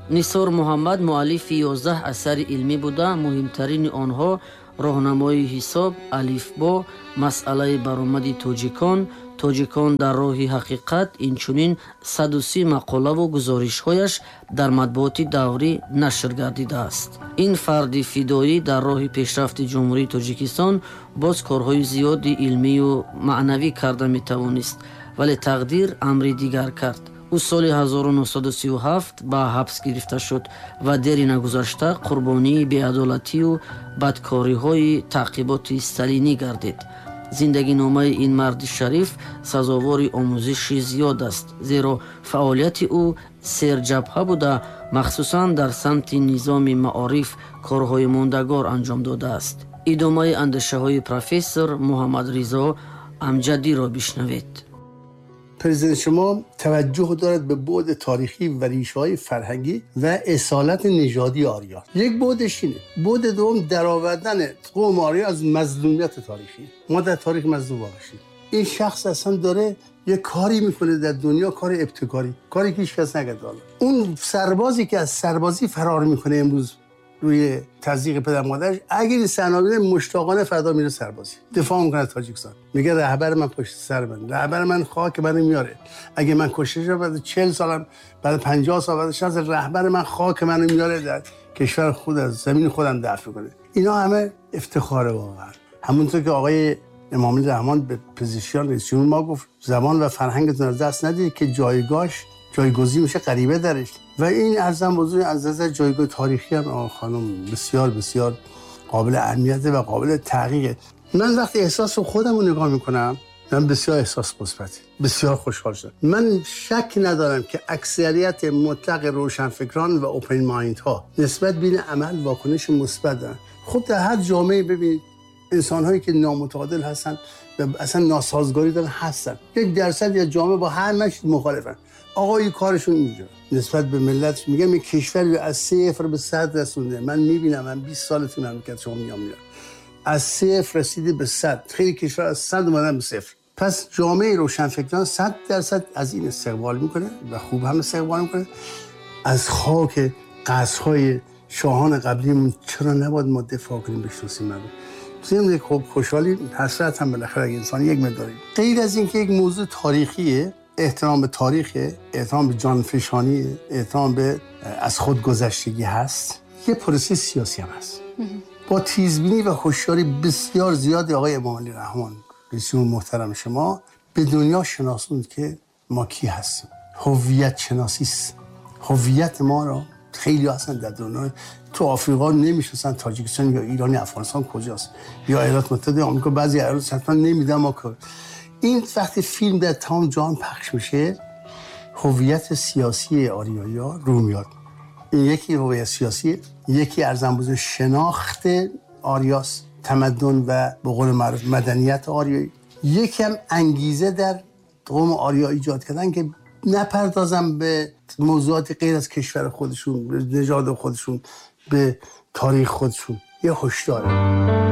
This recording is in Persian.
нисор муҳаммад муаллифи 11 асари илмӣ буда, муҳимтарини онҳо роҳнамоии ҳисоб, алифбо, масъалаи баромади тоҷикон дар роҳи ҳақиқат, инчунин 130 мақолаву гузоришҳояш дар матбуоти даврӣ нашр гардидааст. ин фарди фидоӣ дар роҳи пешрафти ҷумҳурии Тоҷикистон боз корҳои зиёди илмию маънавӣ карда метавонист, вале тақдир амри дигар кард. ӯ соли 1937 ба ҳабс гирифта шуд ва дери нагузашта қурбонии беадолатию бадкориҳои таъқиботи сталинӣ гардид. зиндагиномаи ин марди шариф сазовори омӯзиши зиёд аст, зеро фаъолияти ӯ серҷабҳа буда, махсусан дар самти низоми маориф корҳои мондагор анҷом додааст. идомаи андешаҳои профессор Муҳаммадризо Амҷадиро бишнавед. پرزیدنت شما توجه دارد به بعد تاریخی و ریشه‌های فرهنگی و اصالت نژادی آریا. یک بعدش اینه. بعد دوم درآوردن قوم آریا از مظلومیت تاریخی. ما در تاریخ مظلوم واقع شدیم. این شخص اصلا داره یه کاری میکنه در دنیا، کار ابتکاری، کاری که هیچ کس نکرده. اون سربازی که از سربازی فرار میکنه امروز روی تزریق پدر مادرش، اگر این صحنه مشتاقانه فردا میره سربازی دفاع میکنه تاجیکستان، میگه رهبر من پشت سر من، رهبر من خاک منو میاره، اگه من کشته شدم بعد 40 سالم، بعد 50 سال، بعد 60 سال، رهبر من خاک منو میاره در کشور خود، از زمین خودم دفع میکنه. اینا همه افتخاره واقعا. همونطور که آقای امام رحمان به پزشکان رئیس جمهور ما گفت زبان و فرهنگتون از دست ندید که جایگزین میشه غریبه درش. و این ارزم بزرگ از نظر جایگاه تاریخی هم آقا خانم بسیار بسیار قابل اهمیته و قابل تحقیقه. من وقتی احساس خودم رو نگاه میکنم، من بسیار احساس مثبتی، بسیار خوشحال شدم. من شک ندارم که اکثریت مطلق روشنفکران و اوپن مایند ها نسبت بین عمل واکنش مثبت دارن. خب در هر جامعه ببینید انسان هایی که نامتعادل هستن و اصلا ناسازگاری دارن هستن. 1% از جامعه با هر مشت مخالفن. آقای کارشون اینجا نسبت به ملت میگم یک کشوری از 0 به 100 رسونده. من میبینم، من 20 سال تو مملکت شما میام از 0 رسیده به 100. خیلی کشور از 100 اومدن به 0. پس جامعه روشنفکران 100% از این استقبال میکنه و خوب هم استقبال میکنه. از خاک قصرهای شاهان قبلیمون چرا نباید ما دفاع کنیم، بشناسیم مردم. ضمن خب خوشحالی حسرت هم بالاخره انسان یک مقداری. غیر از اینکه یک موضوع تاریخیه، احترام به تاریخ، احترام به جانفشانی، احترام به از خودگذشتگی هست، یه پروسه سیاسی هم هست. با تیزبینی و هوشیاری بسیار زیادی آقای امام علی رحمان رئیس جمهور محترم شما به دنیا شناسوند که ما کی هستیم. هویت شناسی است. هویت ما رو خیلی هستن در دنیا تو آفریقا نمیشناسن تاجیکستان یا ایران یا افغانستان کجاست، یا ایالات متحده آمریکا بعضی ایالات حتما نمیدونن ما که این وقتی فیلم در تمام جهان پخش میشه هویت سیاسی آریایی‌ها رو میاد. این یکی هویت سیاسی، یکی ارزم بزرگ شناخت آریاس، تمدن و به قول معروف مدنیت آریایی، یکم انگیزه در قوم آریا ایجاد کردن که نپردازن به موضوعات غیر از کشور خودشون، به نژاد خودشون، به تاریخ خودشون. یه هشدار